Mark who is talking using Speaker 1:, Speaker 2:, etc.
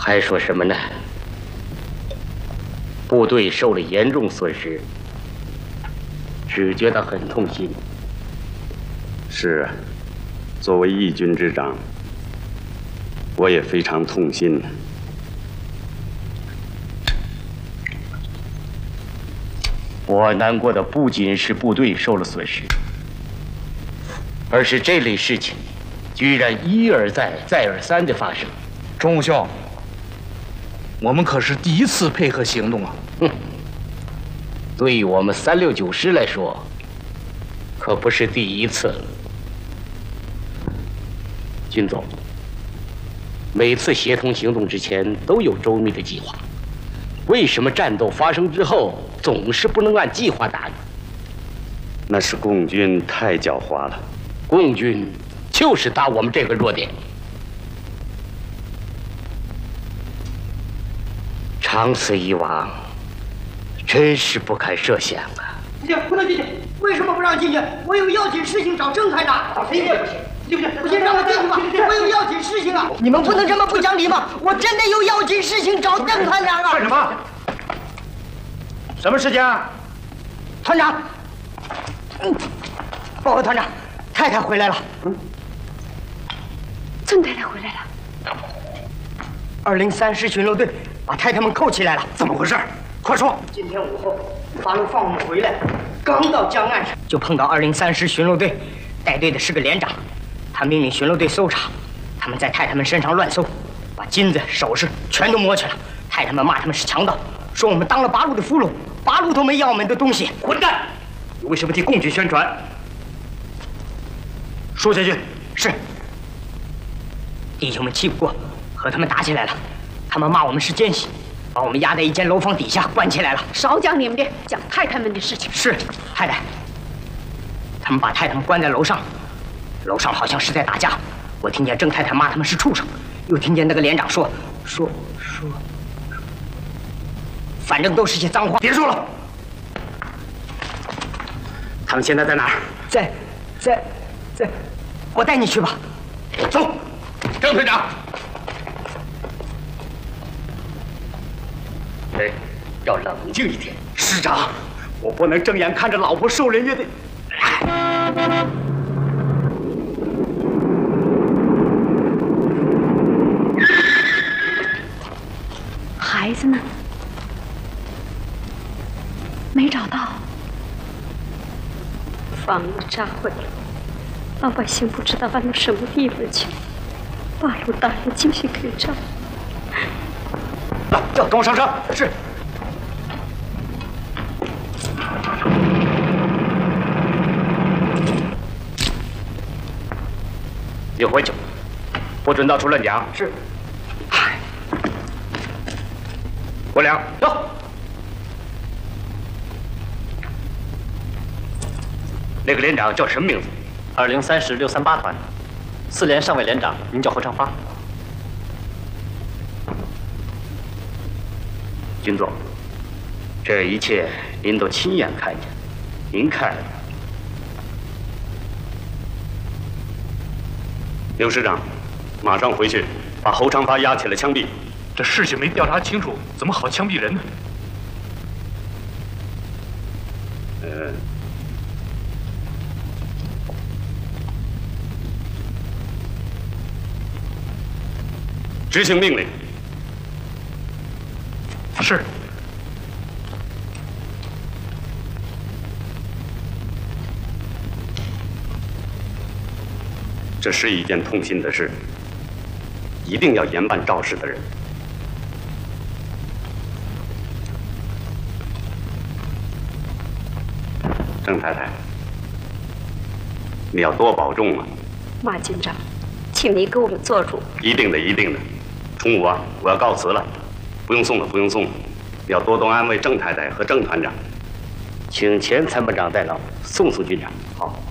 Speaker 1: 还说什么呢？部队受了严重损失，只觉得很痛心。
Speaker 2: 是啊，作为一军之长，我也非常痛心。
Speaker 1: 我难过的不仅是部队受了损失，而是这类事情居然一而再、再而三的发生。
Speaker 3: 钟武兄，我们可是第一次配合行动啊！
Speaker 1: 对于我们369师来说，可不是第一次了。军总，每次协同行动之前都有周密的计划，为什么战斗发生之后总是不能按计划打呢？
Speaker 2: 那是共军太狡猾了。
Speaker 1: 共军就是打我们这个弱点。长此以往，真是不堪设想啊！
Speaker 4: 不行，不能进去！为什么不让进去？我有要紧事情找郑台长。找谁也不行，对不对？不行，让我进去吧！我有要紧事情啊！你们不能这么不讲理吗？我真的有要紧事情找郑团长啊！
Speaker 3: 干什么？什么事情啊？
Speaker 4: 团长，报告团长，太太回来了。
Speaker 5: 郑太太回来了。
Speaker 4: 203师巡逻队把太太们扣起来了，
Speaker 3: 怎么回事？快说！
Speaker 4: 今天午后，八路放我们回来，刚到江岸上，就碰到203师巡逻队，带队的是个连长，他命令巡逻队搜查，他们在太太们身上乱搜，把金子、首饰全都摸去了。太太们骂他们是强盗，说我们当了八路的俘虏，八路都没要我们的东西。
Speaker 3: 混蛋！你为什么替共军宣传？说下去。
Speaker 4: 是。弟兄们气不过，和他们打起来了。他们骂我们是奸细，把我们压在一间楼房底下关起来了。
Speaker 5: 少讲你们的，讲太太们的事情。
Speaker 4: 是，太太。他们把太太们关在楼上，楼上好像是在打架。我听见郑太太骂他们是畜生，又听见那个连长说，反正都是些脏话。
Speaker 3: 别说了。他们现在在哪儿？
Speaker 4: 在，我带你去吧。
Speaker 3: 走，郑团长。
Speaker 1: 对，要冷静一点。
Speaker 3: 师长，我不能睁眼看着老婆受人家的。
Speaker 5: 孩子呢？没找到。房子炸毁了，老百姓不知道搬到什么地方去。八路大人继续给账。
Speaker 3: 来，跟我上车。是。
Speaker 1: 你回去，不准到处乱讲。
Speaker 4: 是。
Speaker 1: 国良，
Speaker 3: 走。
Speaker 1: 那个连长叫什么名字
Speaker 6: ？203师638团，4连上尉连长，名叫何长发。
Speaker 1: 军总，这一切您都亲眼看见，您看。
Speaker 2: 刘师长，马上回去把侯长发押起来枪毙。
Speaker 3: 这事情没调查清楚，怎么好枪毙人呢？
Speaker 2: 执行命令。
Speaker 3: 是。
Speaker 2: 这是一件痛心的事，一定要严办肇事的人。郑太太，你要多保重啊！
Speaker 5: 马军长，请您给我们做主。
Speaker 2: 一定的，一定的。中午啊，我要告辞了，不用送了，不用送了。要多多安慰郑太太和郑团长。
Speaker 1: 请前参谋长代劳送军长。
Speaker 2: 好。